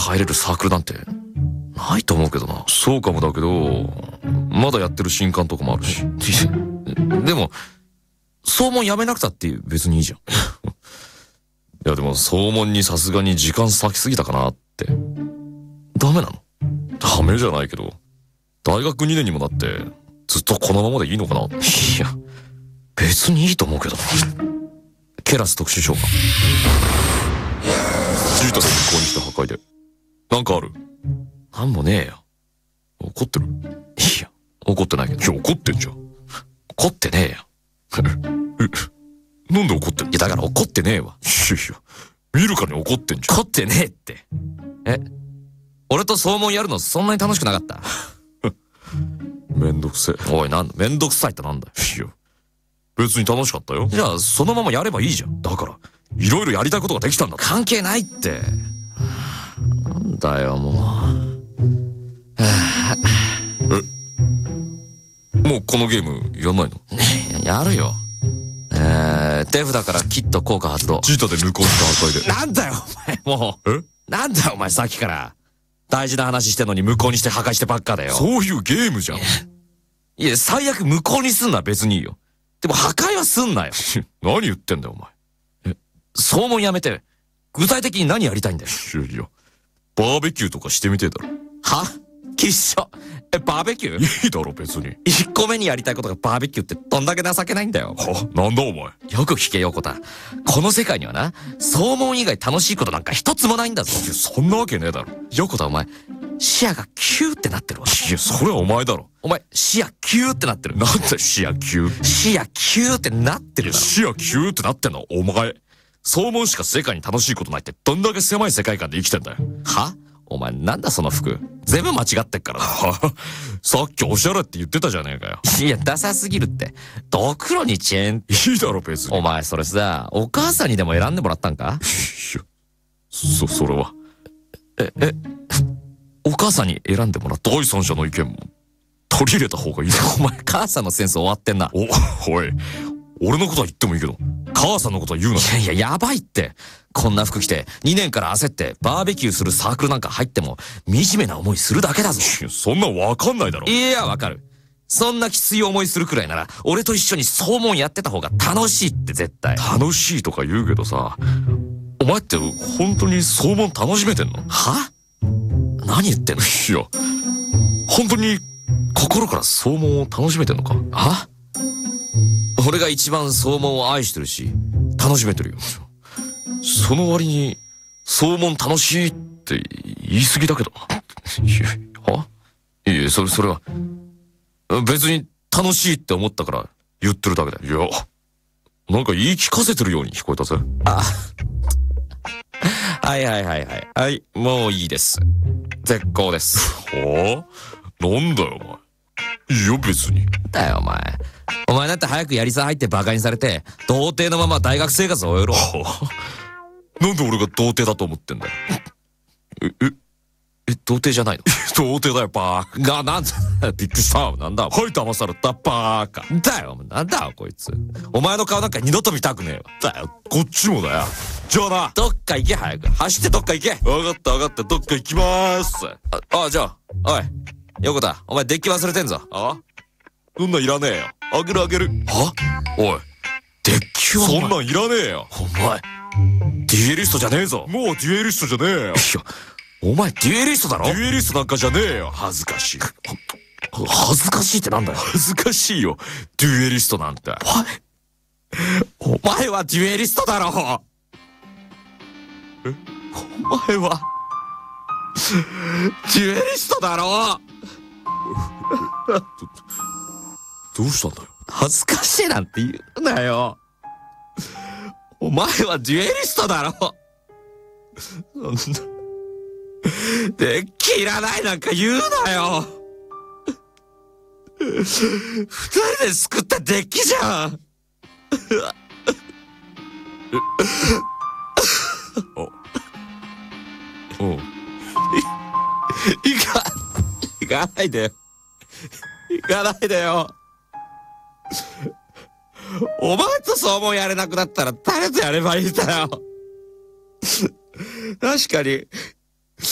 入れるサークルなんてないと思うけどな。そうかもだけど、まだやってる新刊とかもあるし。でも総門やめなくたって別にいいじゃん。いやでも総門にさすがに時間割きすぎたかなって。ダメなの？ダメじゃないけど、大学2年にもなってずっとこのままでいいのかな。いや別にいいと思うけどな。ケラス特殊召喚。ジータで向こうにして破壊で。なんかある？なんもねえよ。怒ってる？いや怒ってないけど。いや怒ってんじゃん。怒ってねえよ。なんで怒ってんの？いやだから怒ってねえわ。いや見るからに怒ってんじゃん。怒ってねえって。俺と総門やるのそんなに楽しくなかった？めんどくせえ。おい、めんどくさいってなんだよ。いや別に楽しかったよ。じゃあそのままやればいいじゃん。だからいろいろやりたいことができたんだ。関係ないって。なんだよもう。もうこのゲームやんないの？やるよ。手札からキット効果発動。ジータで無効した破壊で。なんだよお前もう。なんだよお前さっきから大事な話してんのに無効にして破壊してばっかだよ。そういうゲームじゃん。いや最悪無効にすんのは別にいいよ。でも破壊はすんなよ。何言ってんだよお前。総門やめて具体的に何やりたいんだよ。いやバーベキューとかしてみてえだろ。は？きっしょ。バーベキュー？いいだろ別に。1個目にやりたいことがバーベキューってどんだけ情けないんだよ。は？なんだお前。よく聞け横田。この世界にはな、総門以外楽しいことなんか一つもないんだぞ。そんなわけねえだろ。横田お前、視野がキューってなってるわ。いやそれはお前だろ。お前視野キューってなってる。なんで視野キュー？視野キューってなってるだろ。視野キューってなってんのお前。総門しか世界に楽しいことないってどんだけ狭い世界観で生きてんだよ。は？お前なんだその服。全部間違ってっからな。さっきおしゃれって言ってたじゃねえかよ。いやダサすぎるって。ドクロにチェーン。いいだろ別に。お前それさ、お母さんにでも選んでもらったんか？いやそれはお母さんに選んでもらった。第三者の意見も取り入れた方がいいだろ。お前母さんのセンス終わってんな。おい俺のことは言ってもいいけど母さんのことは言うな。いややばいって。こんな服着て2年から焦ってバーベキューするサークルなんか入っても惨めな思いするだけだぞ。そんなんわかんないだろ。いやわかる。そんなきつい思いするくらいなら俺と一緒に総門やってた方が楽しいって絶対。楽しいとか言うけどさ、お前って本当に総門楽しめてんの？は？何言ってんの？いや本当に心から総門を楽しめてんのか？は？俺が一番総門を愛してるし楽しめてるよ。その割に総門楽しいって言い過ぎだけどな。いやそれは別に楽しいって思ったから言ってるだけだよ。いやなんか言い聞かせてるように聞こえたぜ。はいもういいです。絶好です。はあ？なんだよお前。いや別に。だよお前だって早くやりさ入ってバカにされて童貞のまま大学生活を終えろ。なんで俺が童貞だと思ってんだよ。童貞じゃないの？童貞だよバーカ。なんだびっくりした。なんだはい騙されたバーカ。だよなんだこいつ。お前の顔なんか二度と見たくねえわ。だよこっちもだよ。じゃあなどっか行け。早く走ってどっか行け。分かったどっか行きまーす。じゃあおい横田お前デッキ忘れてんぞ。そんなんいらねえよ。あげる。は？おいデッキはそんなんいらねえよ。お前デュエリストじゃねえぞ。もうデュエリストじゃねえよ。いやお前デュエリストだろ。デュエリストなんかじゃねえよ。恥ずかしい。恥ずかしいってなんだよ。恥ずかしいよデュエリストなんて。お前はデュエリストだろ。お前はデュエリストだろ。どうしたんだよ。恥ずかしいなんて言うなよ。お前はデュエリストだろ。そんなデッキいらないなんか言うなよ。二人で作ったデッキじゃん。行かないでよ。行かないでよ。お前とそうもやれなくなったら誰とやればいいんだよ。確かに